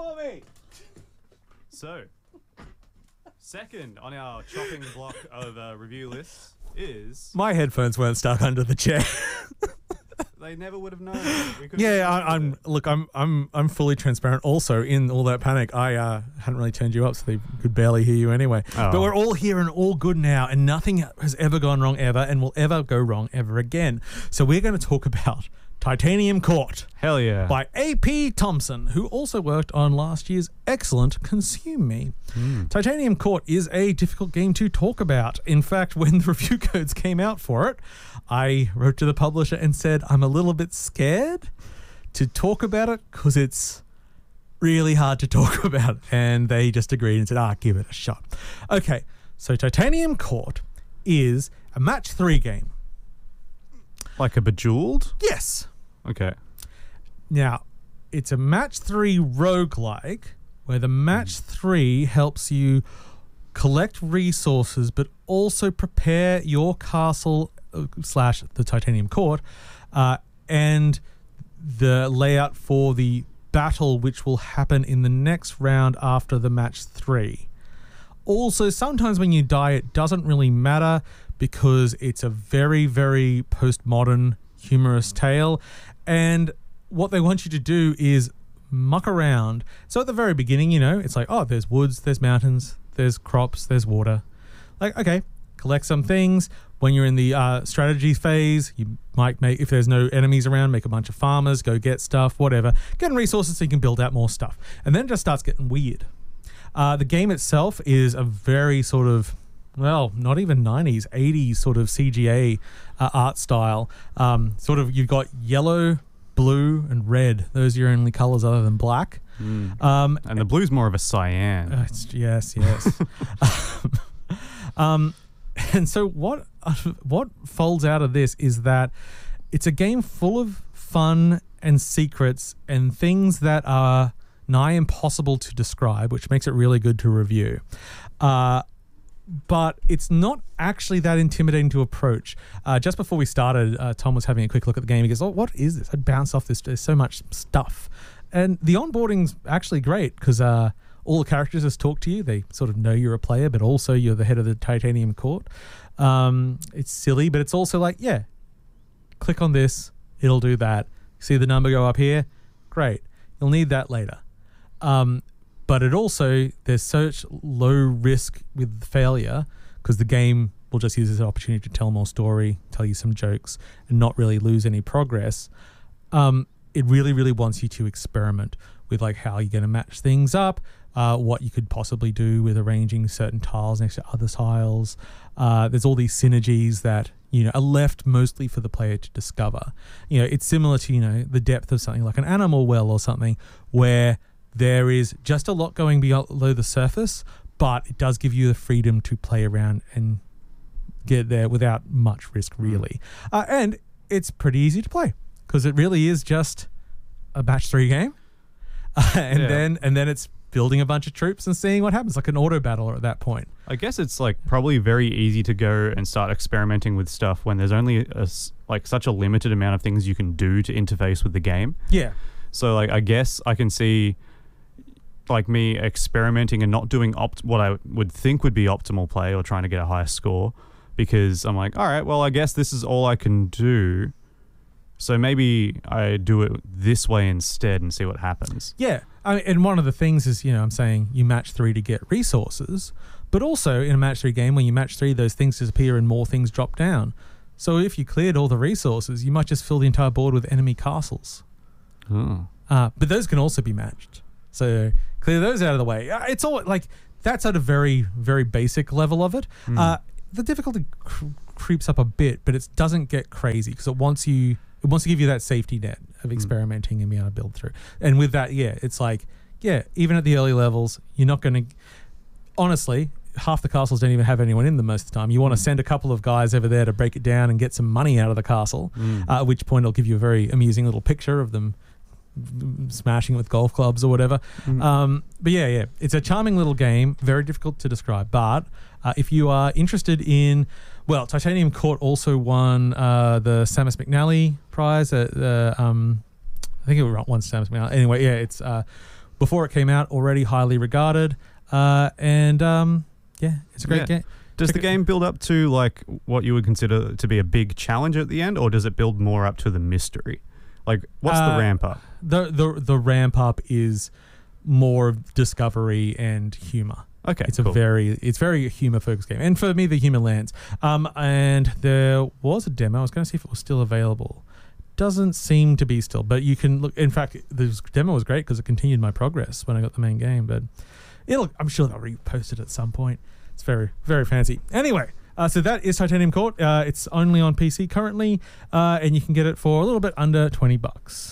for me. So, second on our chopping block of review lists is... My headphones weren't stuck under the chair. They never would have known. We could've I'm fully transparent. Also, in all that panic, I hadn't really turned you up, so they could barely hear you anyway. Oh. But we're all here and all good now, and nothing has ever gone wrong ever, and will ever go wrong ever again. So we're going to talk about Titanium Court Hell yeah. by A.P. Thompson, who also worked on last year's excellent Consume Me. Titanium Court is a difficult game to talk about. In fact, when the review codes came out for it, I wrote to the publisher and said, I'm a little bit scared to talk about it because it's really hard to talk about. And they just agreed and said, give it a shot. Okay, so Titanium Court is a match 3 game. Like a Bejeweled? Yes. Okay. Now, it's a match 3 roguelike where the match 3 helps you collect resources but also prepare your castle / the Titanium Court and the layout for the battle which will happen in the next round after the match 3. Also, sometimes when you die, it doesn't really matter because it's a very, very postmodern, humorous tale. And what they want you to do is muck around. So at the very beginning, it's like, there's woods, there's mountains, there's crops, there's water. Like, okay, collect some things. When you're in the strategy phase, you might make, if there's no enemies around, make a bunch of farmers, go get stuff, whatever. Getting resources so you can build out more stuff. And then it just starts getting weird. The game itself is a very sort of, not even 90s, 80s sort of CGA art style. Sort of, you've got yellow, blue, and red. Those are your only colors other than black. And the blue's more of a cyan. Yes. And so what folds out of this is that it's a game full of fun and secrets and things that are nigh impossible to describe, which makes it really good to review. But it's not actually that intimidating to approach. Just before we started, Tom was having a quick look at the game. He goes, what is this? I'd bounce off this. There's so much stuff. And the onboarding's actually great because all the characters just talk to you. They sort of know you're a player, but also you're the head of the Titanium Court. It's silly, but it's also like, click on this. It'll do that. See the number go up here? Great. You'll need that later. But it also, there's such low risk with failure because the game will just use this opportunity to tell more story, tell you some jokes, and not really lose any progress. It really, really wants you to experiment with like how you're going to match things up, what you could possibly do with arranging certain tiles next to other tiles. There's all these synergies that are left mostly for the player to discover. It's similar to the depth of something like an Animal Well or something where there is just a lot going below the surface, but it does give you the freedom to play around and get there without much risk, really. And it's pretty easy to play because it really is just a match 3 game. Then it's building a bunch of troops and seeing what happens, like an auto battle at that point. I guess it's like probably very easy to go and start experimenting with stuff when there's only such a limited amount of things you can do to interface with the game. Yeah. So like I guess I can see like me experimenting and not doing what I would think would be optimal play or trying to get a higher score because I'm like, all right, well, I guess this is all I can do. So maybe I do it this way instead and see what happens. Yeah. And one of the things is, I'm saying you match 3 to get resources, but also in a match 3 game, when you match 3, those things disappear and more things drop down. So if you cleared all the resources, you might just fill the entire board with enemy castles. Oh. But those can also be matched. So clear those out of the way. It's all like that's at a very, very basic level of it. The difficulty creeps up a bit, but it doesn't get crazy because it wants to give you that safety net of experimenting and being able to build through. And with that, it's like, even at the early levels, you're not going to... Honestly, half the castles don't even have anyone in them most of the time. You want to send a couple of guys over there to break it down and get some money out of the castle, at which point it'll give you a very amusing little picture of them smashing it with golf clubs or whatever. But it's a charming little game, very difficult to describe. But if you are interested in... Well, Titanium Court also won the Samus McNally prize at I think it won Samus McNally. Anyway, it's before it came out, already highly regarded. Yeah, it's a great game. Does the game build up to like what you would consider to be a big challenge at the end, or does it build more up to the mystery? Like, what's the ramp up? The ramp up is more of discovery and humor. Okay, it's cool. It's very humor focused game, and for me, the humor lands. And there was a demo. I was going to see if it was still available. Doesn't seem to be still, but you can look. In fact, the demo was great because it continued my progress when I got the main game. But I'm sure they'll repost it at some point. It's very, very fancy. Anyway, so that is Titanium Court. It's only on PC currently, and you can get it for a little bit under $20.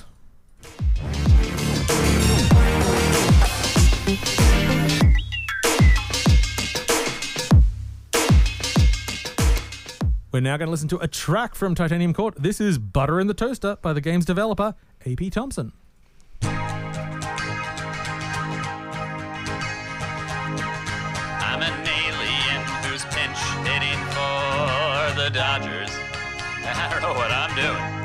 We're now going to listen to a track from Titanium Court. This is Butter in the Toaster by the game's developer, AP Thompson. I'm an alien who's pinch hitting for the Dodgers. I don't know what I'm doing.